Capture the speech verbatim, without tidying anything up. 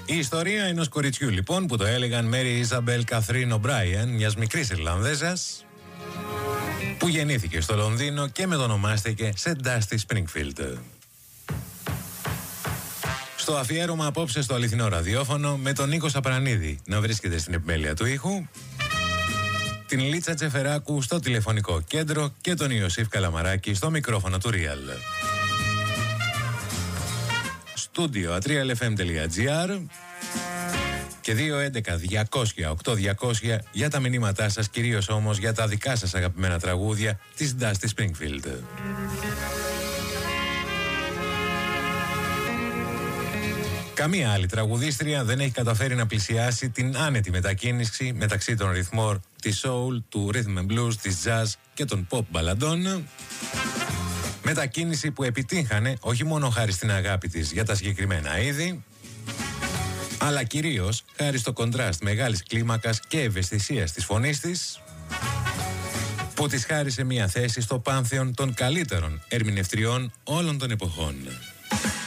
Η ιστορία ενός κοριτσιού λοιπόν που το έλεγαν Μέρι Ιζαμπέλ Καθρίν Ομπράιεν, μιας μικρής Ιρλανδέζας που γεννήθηκε στο Λονδίνο και μετονομάστηκε σε Dusty Springfield. Στο αφιέρωμα απόψε στο αληθινό ραδιόφωνο με τον Νίκο Σαπρανίδη να βρίσκεται στην επιμέλεια του ήχου, την Λίτσα Τσεφεράκου στο τηλεφωνικό κέντρο και τον Ιωσήφ Καλαμαράκη στο μικρόφωνο του Real. Στούντιο ατρία ελ εφ εμ τελεία τζι άρ και δύο έντεκα διακόσια οκτώ διακόσια για τα μηνύματά σας, κυρίως όμως για τα δικά σας αγαπημένα τραγούδια της Dusty Springfield. Καμία άλλη τραγουδίστρια δεν έχει καταφέρει να πλησιάσει την άνετη μετακίνηση μεταξύ των ρυθμών της soul, του rhythm and blues, της jazz και των pop μπαλαντών. Μετακίνηση που επιτύχανε όχι μόνο χάρη στην αγάπη της για τα συγκεκριμένα είδη, αλλά κυρίως χάρη στο κοντράστ μεγάλης κλίμακας και ευαισθησίας της φωνής της, που της χάρισε μια θέση στο πάνθεον των καλύτερων ερμηνευτριών όλων των εποχών.